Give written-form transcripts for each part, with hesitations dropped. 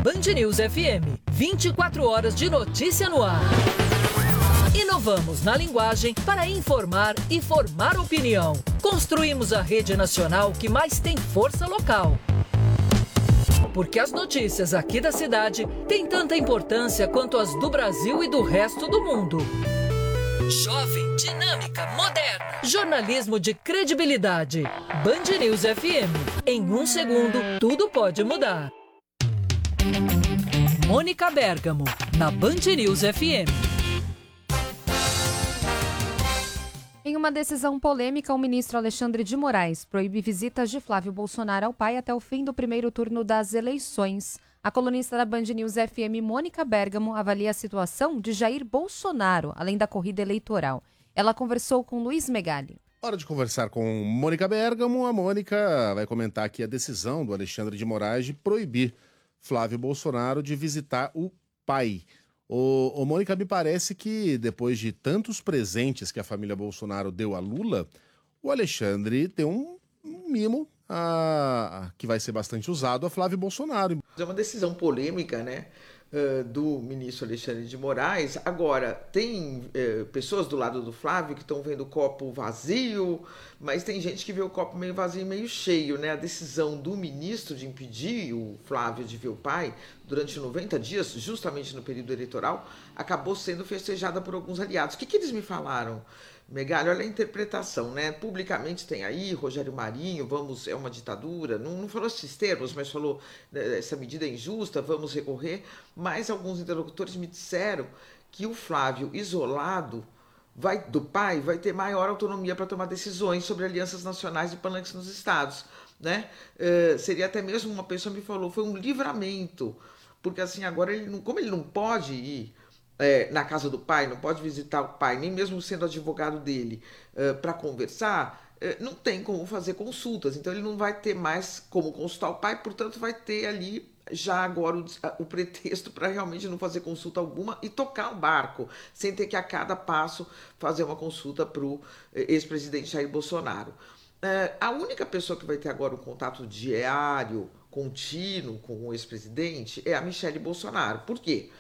Band News FM, 24 horas de notícia no ar. Inovamos na linguagem para informar e formar opinião. Construímos a rede nacional que mais tem força local. Porque as notícias aqui da cidade têm tanta importância quanto as do Brasil e do resto do mundo. Jovem, dinâmica, moderna. Jornalismo de credibilidade. Band News FM. Em um segundo, tudo pode mudar. Mônica Bergamo, na Band News FM. Em uma decisão polêmica, o ministro Alexandre de Moraes proíbe visitas de Flávio Bolsonaro ao pai até o fim do primeiro turno das eleições. A colunista da Band News FM, Mônica Bergamo, avalia a situação de Jair Bolsonaro, além da corrida eleitoral. Ela conversou com Luiz Megali. Hora de conversar com Mônica Bergamo. A Mônica vai comentar aqui a decisão do Alexandre de Moraes de proibir Flávio Bolsonaro de visitar o pai. Ô, Mônica, me parece que depois de tantos presentes que a família Bolsonaro deu a Lula, o Alexandre tem um mimo que vai ser bastante usado a Flávio Bolsonaro. É uma decisão polêmica, né, do ministro Alexandre de Moraes. Agora, tem pessoas do lado do Flávio que estão vendo o copo vazio, mas tem gente que vê o copo meio vazio e meio cheio, né? A decisão do ministro de impedir o Flávio de ver o pai durante 90 dias, justamente no período eleitoral, acabou sendo festejada por alguns aliados. O que eles me falaram? Megali, olha a interpretação, né? Publicamente tem aí Rogério Marinho, é uma ditadura, não falou esses termos, mas falou essa medida é injusta, vamos recorrer. Mas alguns interlocutores me disseram que o Flávio, isolado do pai, vai ter maior autonomia para tomar decisões sobre alianças nacionais e palanques nos estados, né? Seria até mesmo, uma pessoa me falou, foi um livramento, porque assim, agora, como ele não pode ir na casa do pai, não pode visitar o pai, nem mesmo sendo advogado dele, para conversar, não tem como fazer consultas, então ele não vai ter mais como consultar o pai, portanto vai ter ali já agora o pretexto para realmente não fazer consulta alguma e tocar o barco, sem ter que a cada passo fazer uma consulta para o ex-presidente Jair Bolsonaro. A única pessoa que vai ter agora um contato diário, contínuo com o ex-presidente é a Michele Bolsonaro. Por quê?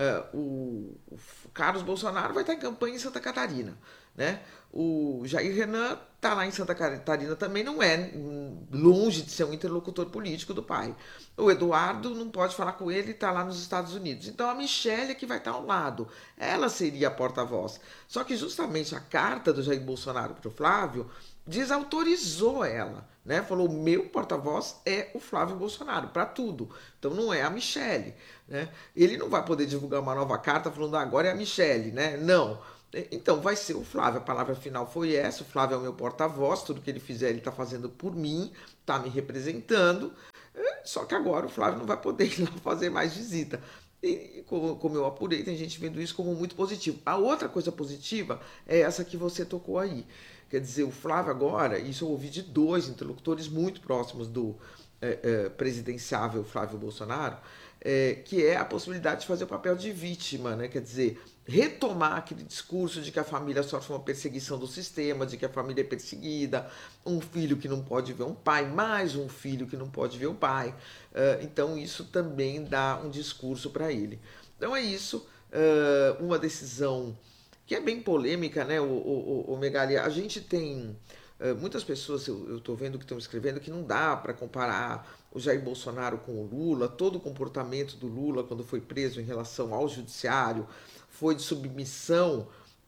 O Carlos Bolsonaro vai estar em campanha em Santa Catarina, né? O Jair Renan está lá em Santa Catarina também, não é longe de ser um interlocutor político do pai. O Eduardo não pode falar com ele, está lá nos Estados Unidos. Então a Michele é que vai estar ao lado. Ela seria a porta-voz. Só que justamente a carta do Jair Bolsonaro para o Flávio desautorizou ela, né? Falou, meu porta-voz é o Flávio Bolsonaro, para tudo. Então não é a Michele, né? Ele não vai poder divulgar uma nova carta falando, agora é a Michele, né? Não. Então vai ser o Flávio, a palavra final foi essa, o Flávio é o meu porta-voz, tudo que ele fizer ele está fazendo por mim, está me representando, só que agora o Flávio não vai poder ir lá fazer mais visita. E como eu apurei, tem gente vendo isso como muito positivo. A outra coisa positiva é essa que você tocou aí. Quer dizer, o Flávio agora, isso eu ouvi de dois interlocutores muito próximos do presidenciável Flávio Bolsonaro, que é a possibilidade de fazer o papel de vítima, né? Quer dizer, retomar aquele discurso de que a família sofre uma perseguição do sistema, de que a família é perseguida, um filho que não pode ver um pai, mais um filho que não pode ver o pai. Então isso também dá um discurso para ele. Então é isso, uma decisão que é bem polêmica, né, o Megali? A gente tem muitas pessoas, eu estou vendo que estão escrevendo que não dá para comparar o Jair Bolsonaro com o Lula, todo o comportamento do Lula quando foi preso em relação ao judiciário foi de submissão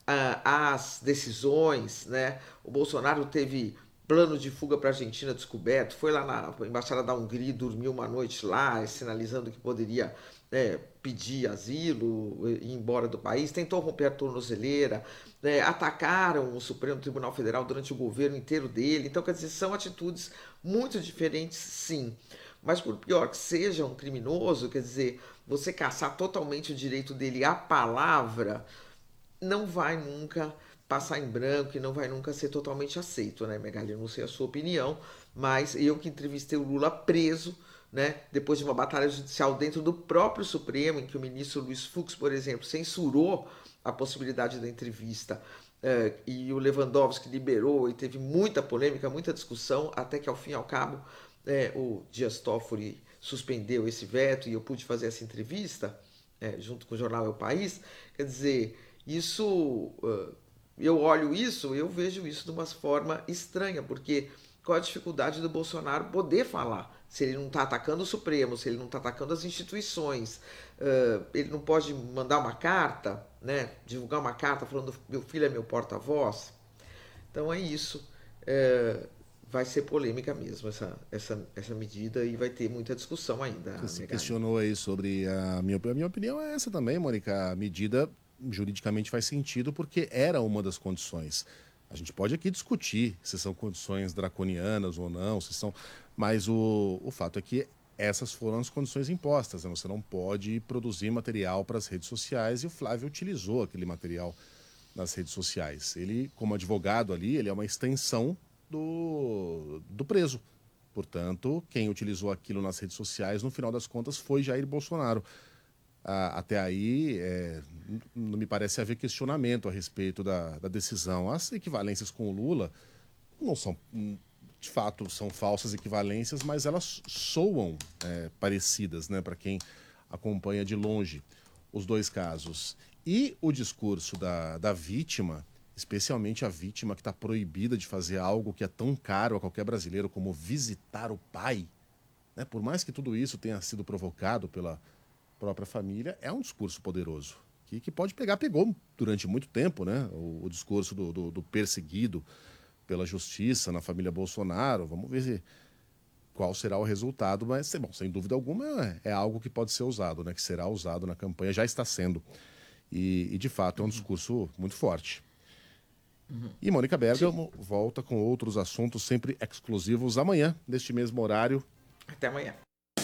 às decisões, né? O Bolsonaro teve plano de fuga para a Argentina descoberto, foi lá na Embaixada da Hungria e dormiu uma noite lá, sinalizando que poderia pedir asilo, ir embora do país, tentou romper a tornozeleira, atacaram o Supremo Tribunal Federal durante o governo inteiro dele. Então, quer dizer, são atitudes muito diferentes, sim. Mas por pior que seja um criminoso, quer dizer, você caçar totalmente o direito dele à palavra, não vai nunca passar em branco e não vai nunca ser totalmente aceito, né, Megali? Eu não sei a sua opinião, mas eu que entrevistei o Lula preso, né, depois de uma batalha judicial dentro do próprio Supremo, em que o ministro Luiz Fux, por exemplo, censurou a possibilidade da entrevista, e o Lewandowski liberou, e teve muita polêmica, muita discussão, até que ao fim e ao cabo o Dias Toffoli suspendeu esse veto e eu pude fazer essa entrevista, junto com o jornal É o País. Quer dizer, isso, eu olho isso, eu vejo isso de uma forma estranha, porque qual a dificuldade do Bolsonaro poder falar? Se ele não está atacando o Supremo, se ele não está atacando as instituições, ele não pode mandar uma carta, né? Divulgar uma carta falando meu filho é meu porta-voz. Então é isso. Vai ser polêmica mesmo essa medida e vai ter muita discussão ainda. Você questionou aí sobre a minha opinião é essa também, Mônica. A medida juridicamente faz sentido porque era uma das condições. A gente pode aqui discutir se são condições draconianas ou não, se são, mas o fato é que essas foram as condições impostas, né? Você não pode produzir material para as redes sociais e o Flávio utilizou aquele material nas redes sociais. Ele, como advogado ali, ele é uma extensão do preso. Portanto, quem utilizou aquilo nas redes sociais, no final das contas, foi Jair Bolsonaro. Até aí, não me parece haver questionamento a respeito da decisão. As equivalências com o Lula não são, de fato, são falsas equivalências, mas elas soam parecidas, né, para quem acompanha de longe os dois casos. E o discurso da vítima, especialmente a vítima que está proibida de fazer algo que é tão caro a qualquer brasileiro como visitar o pai, né? Por mais que tudo isso tenha sido provocado pela própria família, é um discurso poderoso, que pegou durante muito tempo, né? O discurso do perseguido pela justiça na família Bolsonaro. Vamos ver qual será o resultado, mas, bom, sem dúvida alguma é algo que pode ser usado, né? Que será usado na campanha, já está sendo. E de fato, é um discurso muito forte. E Mônica Bergamo volta com outros assuntos sempre exclusivos amanhã, neste mesmo horário. Até amanhã.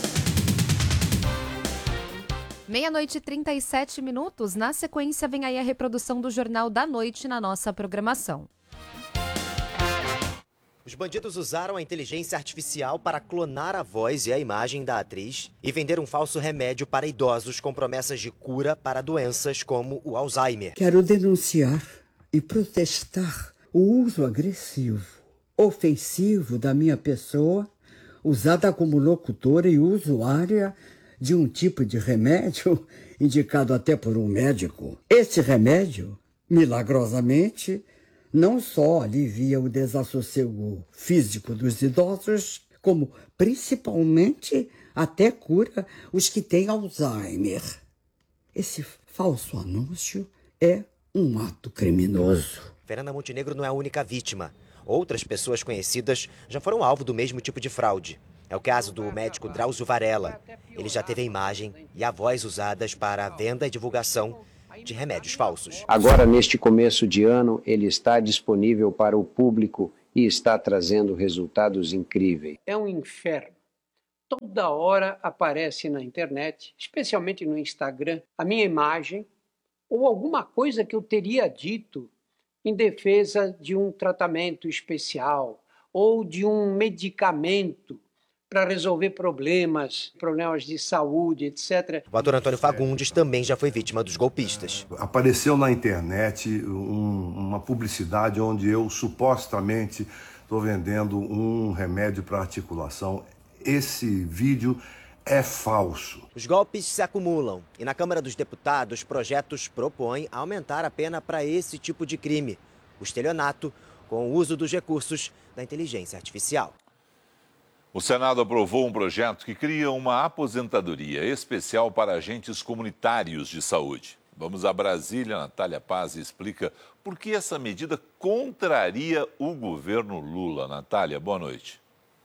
00:37. Na sequência, vem aí a reprodução do Jornal da Noite na nossa programação. Os bandidos usaram a inteligência artificial para clonar a voz e a imagem da atriz e vender um falso remédio para idosos com promessas de cura para doenças como o Alzheimer. Quero denunciar e protestar o uso agressivo, ofensivo da minha pessoa, usada como locutora e usuária de um tipo de remédio indicado até por um médico. Esse remédio, milagrosamente, não só alivia o desassossego físico dos idosos, como principalmente até cura os que têm Alzheimer. Esse falso anúncio é um ato criminoso. Fernanda Montenegro não é a única vítima. Outras pessoas conhecidas já foram alvo do mesmo tipo de fraude. É o caso do médico Drauzio Varela. Ele já teve a imagem e a voz usadas para a venda e divulgação de remédios falsos. Agora, neste começo de ano, ele está disponível para o público e está trazendo resultados incríveis. É um inferno. Toda hora aparece na internet, especialmente no Instagram, a minha imagem ou alguma coisa que eu teria dito em defesa de um tratamento especial ou de um medicamento para resolver problemas de saúde, etc. O ator Antônio Fagundes também já foi vítima dos golpistas. Apareceu na internet uma publicidade onde eu supostamente estou vendendo um remédio para articulação. Esse vídeo é falso. Os golpes se acumulam e na Câmara dos Deputados, projetos propõem aumentar a pena para esse tipo de crime, o estelionato, com o uso dos recursos da inteligência artificial. O Senado aprovou um projeto que cria uma aposentadoria especial para agentes comunitários de saúde. Vamos a Brasília, Natália Paz explica por que essa medida contraria o governo Lula. Natália, boa noite.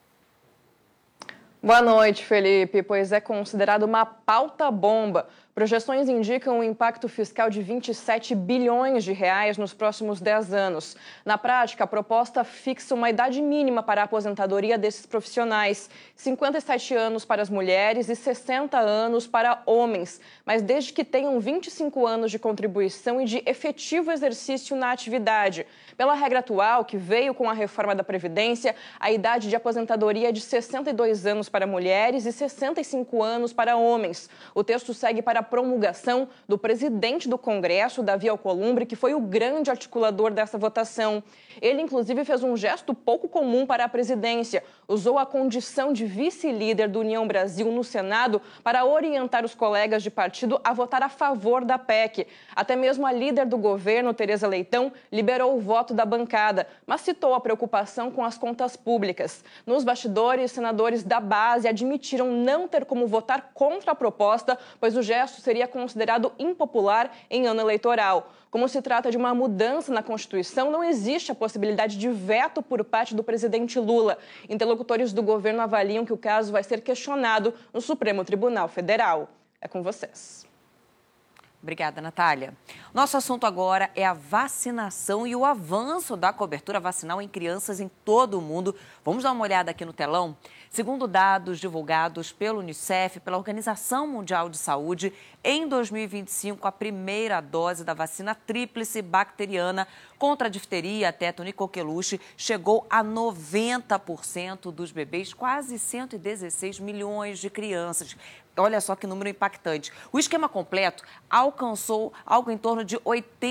Boa noite, Felipe. Pois é considerado uma pauta-bomba. Projeções indicam um impacto fiscal de 27 bilhões de reais nos próximos 10 anos. Na prática, a proposta fixa uma idade mínima para a aposentadoria desses profissionais, 57 anos para as mulheres e 60 anos para homens, mas desde que tenham 25 anos de contribuição e de efetivo exercício na atividade. Pela regra atual, que veio com a reforma da Previdência, a idade de aposentadoria é de 62 anos para mulheres e 65 anos para homens. O texto segue para a promulgação do presidente do Congresso, Davi Alcolumbre, que foi o grande articulador dessa votação. Ele, inclusive, fez um gesto pouco comum para a presidência. Usou a condição de vice-líder do União Brasil no Senado para orientar os colegas de partido a votar a favor da PEC. Até mesmo a líder do governo, Tereza Leitão, liberou o voto da bancada, mas citou a preocupação com as contas públicas. Nos bastidores, senadores da base admitiram não ter como votar contra a proposta, pois o gesto seria considerado impopular em ano eleitoral. Como se trata de uma mudança na Constituição, não existe a possibilidade de veto por parte do presidente Lula. Interlocutores do governo avaliam que o caso vai ser questionado no Supremo Tribunal Federal. É com vocês. Obrigada, Natália. Nosso assunto agora é a vacinação e o avanço da cobertura vacinal em crianças em todo o mundo. Vamos dar uma olhada aqui no telão? Segundo dados divulgados pelo Unicef, pela Organização Mundial de Saúde, em 2025, a primeira dose da vacina tríplice bacteriana contra a difteria, tétano e coqueluche chegou a 90% dos bebês, quase 116 milhões de crianças. Olha só que número impactante. O esquema completo alcançou algo em torno de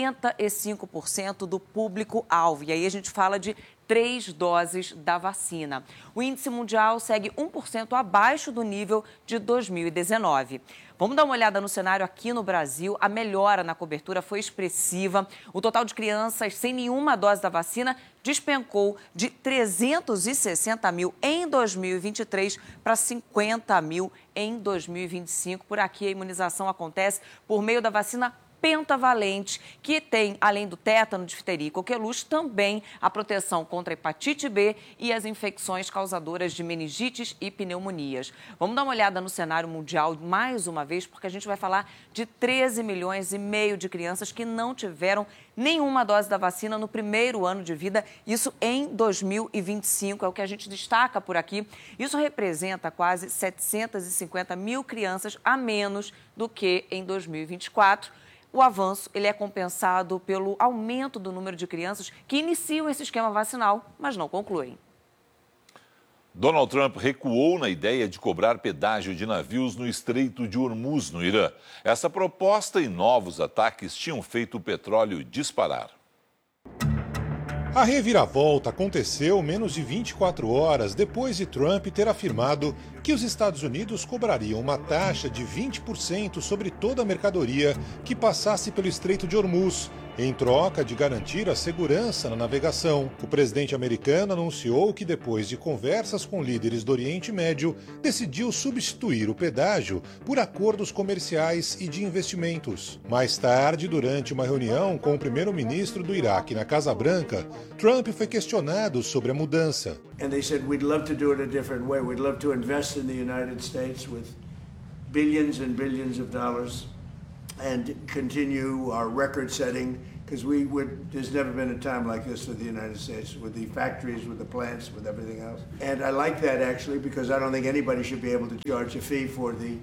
85% do público-alvo. E aí a gente fala de 3 doses da vacina. O índice mundial segue 1% abaixo do nível de 2019. Vamos dar uma olhada no cenário aqui no Brasil. A melhora na cobertura foi expressiva. O total de crianças sem nenhuma dose da vacina despencou de 360 mil em 2023 para 50 mil em 2025. Por aqui, a imunização acontece por meio da vacina pentavalente, que tem, além do tétano, difteria e coqueluche, também a proteção contra a hepatite B e as infecções causadoras de meningites e pneumonias. Vamos dar uma olhada no cenário mundial mais uma vez, porque a gente vai falar de 13 milhões e meio de crianças que não tiveram nenhuma dose da vacina no primeiro ano de vida, isso em 2025, é o que a gente destaca por aqui. Isso representa quase 750 mil crianças a menos do que em 2024. O avanço ele é compensado pelo aumento do número de crianças que iniciam esse esquema vacinal, mas não concluem. Donald Trump recuou na ideia de cobrar pedágio de navios no Estreito de Hormuz, no Irã. Essa proposta e novos ataques tinham feito o petróleo disparar. A reviravolta aconteceu menos de 24 horas depois de Trump ter afirmado que os Estados Unidos cobrariam uma taxa de 20% sobre toda a mercadoria que passasse pelo Estreito de Hormuz, em troca de garantir a segurança na navegação. O presidente americano anunciou que, depois de conversas com líderes do Oriente Médio, decidiu substituir o pedágio por acordos comerciais e de investimentos. Mais tarde, durante uma reunião com o primeiro-ministro do Iraque na Casa Branca, Trump foi questionado sobre a mudança. And they said we'd love to do it a different way. We'd love to invest in the United States with billions and billions of dollars and continue our record-setting, because there's never been a time like this for the United States, with the factories, with the plants, with everything else. And I like that, actually, because I don't think anybody should be able to charge a fee for the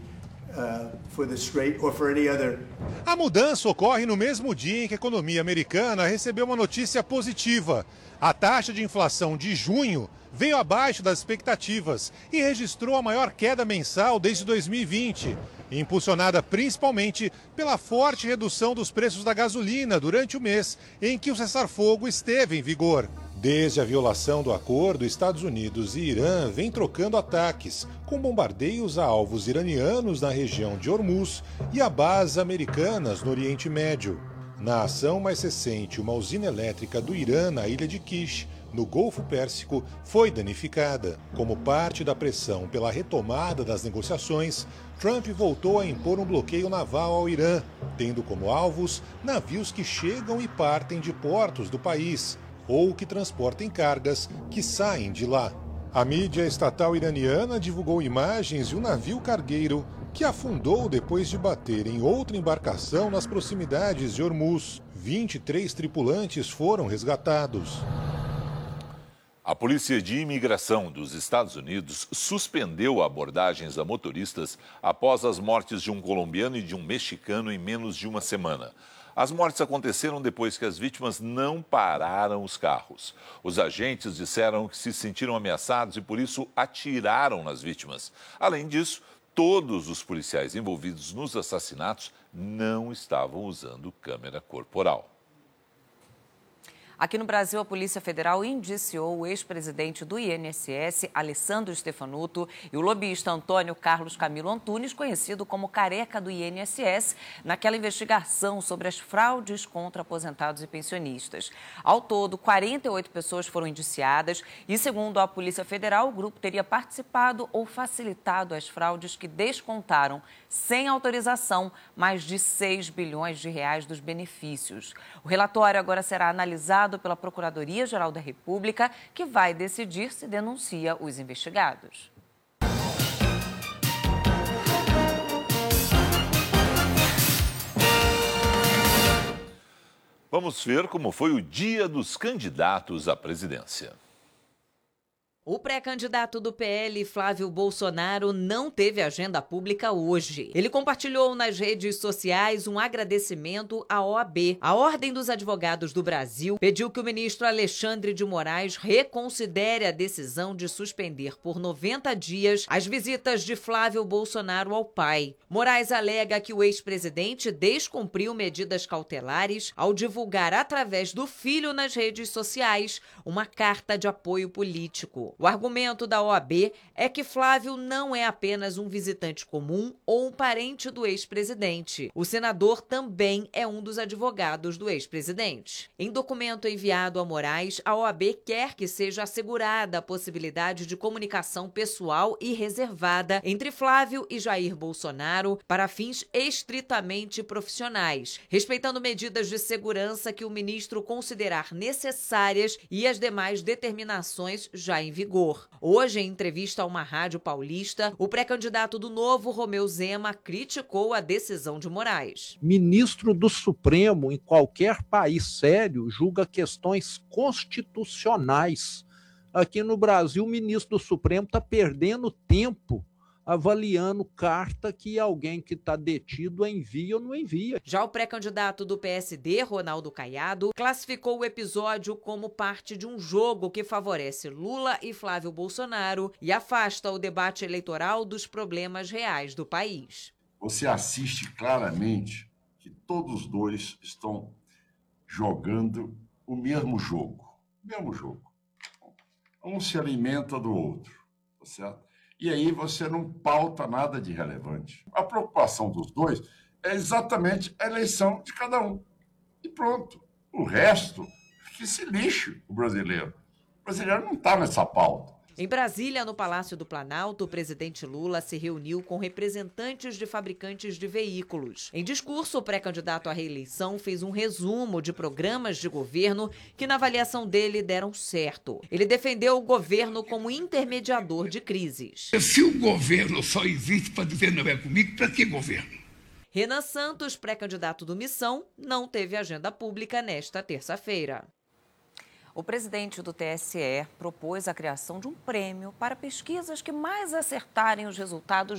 Strait or for any other. A mudança ocorre no mesmo dia em que a economia americana recebeu uma notícia positiva. A taxa de inflação de junho veio abaixo das expectativas e registrou a maior queda mensal desde 2020, impulsionada principalmente pela forte redução dos preços da gasolina durante o mês em que o cessar-fogo esteve em vigor. Desde a violação do acordo, Estados Unidos e Irã vêm trocando ataques, com bombardeios a alvos iranianos na região de Hormuz e a bases americanas no Oriente Médio. Na ação mais recente, uma usina elétrica do Irã na ilha de Kish, no Golfo Pérsico, foi danificada. Como parte da pressão pela retomada das negociações, Trump voltou a impor um bloqueio naval ao Irã, tendo como alvos navios que chegam e partem de portos do país, ou que transportem cargas que saem de lá. A mídia estatal iraniana divulgou imagens de um navio cargueiro que afundou depois de bater em outra embarcação nas proximidades de Hormuz. 23 tripulantes foram resgatados. A Polícia de Imigração dos Estados Unidos suspendeu abordagens a motoristas após as mortes de um colombiano e de um mexicano em menos de uma semana. As mortes aconteceram depois que as vítimas não pararam os carros. Os agentes disseram que se sentiram ameaçados e, por isso, atiraram nas vítimas. Além disso, todos os policiais envolvidos nos assassinatos não estavam usando câmera corporal. Aqui no Brasil, a Polícia Federal indiciou o ex-presidente do INSS, Alessandro Stefanuto, e o lobista Antônio Carlos Camilo Antunes, conhecido como Careca do INSS, naquela investigação sobre as fraudes contra aposentados e pensionistas. Ao todo, 48 pessoas foram indiciadas e, segundo a Polícia Federal, o grupo teria participado ou facilitado as fraudes que descontaram, sem autorização, mais de 6 bilhões de reais dos benefícios. O relatório agora será analisado pela Procuradoria-Geral da República, que vai decidir se denuncia os investigados. Vamos ver como foi o dia dos candidatos à presidência. O pré-candidato do PL, Flávio Bolsonaro, não teve agenda pública hoje. Ele compartilhou nas redes sociais um agradecimento à OAB. A Ordem dos Advogados do Brasil pediu que o ministro Alexandre de Moraes reconsidere a decisão de suspender por 90 dias as visitas de Flávio Bolsonaro ao pai. Moraes alega que o ex-presidente descumpriu medidas cautelares ao divulgar através do filho nas redes sociais uma carta de apoio político. O argumento da OAB é que Flávio não é apenas um visitante comum ou um parente do ex-presidente. O senador também é um dos advogados do ex-presidente. Em documento enviado a Moraes, a OAB quer que seja assegurada a possibilidade de comunicação pessoal e reservada entre Flávio e Jair Bolsonaro para fins estritamente profissionais, respeitando medidas de segurança que o ministro considerar necessárias e as demais determinações já em vigor. Hoje, em entrevista a uma rádio paulista, o pré-candidato do Novo, Romeu Zema, criticou a decisão de Moraes. Ministro do Supremo, em qualquer país sério, julga questões constitucionais. Aqui no Brasil, o ministro do Supremo está perdendo tempo avaliando carta que alguém que está detido envia ou não envia. Já o pré-candidato do PSD, Ronaldo Caiado, classificou o episódio como parte de um jogo que favorece Lula e Flávio Bolsonaro e afasta o debate eleitoral dos problemas reais do país. Você assiste claramente que todos os dois estão jogando o mesmo jogo. Um se alimenta do outro, tá certo? E aí você não pauta nada de relevante. A preocupação dos dois é exatamente a eleição de cada um. E pronto. O resto, que se lixe o brasileiro. O brasileiro não está nessa pauta. Em Brasília, no Palácio do Planalto, o presidente Lula se reuniu com representantes de fabricantes de veículos. Em discurso, o pré-candidato à reeleição fez um resumo de programas de governo que, na avaliação dele, deram certo. Ele defendeu o governo como intermediador de crises. Se o governo só existe para dizer não é comigo, para que governo? Renan Santos, pré-candidato do Missão, não teve agenda pública nesta terça-feira. O presidente do TSE propôs a criação de um prêmio para pesquisas que mais acertarem os resultados